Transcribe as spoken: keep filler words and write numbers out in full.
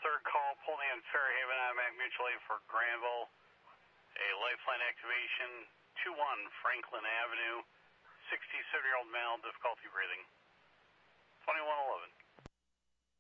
third call, pulling in Fairhaven, Automatic Mutual Aid for Granville. A lifeline activation, two one Franklin Avenue, sixty-seven-year-old male, difficulty breathing. twenty-one eleven.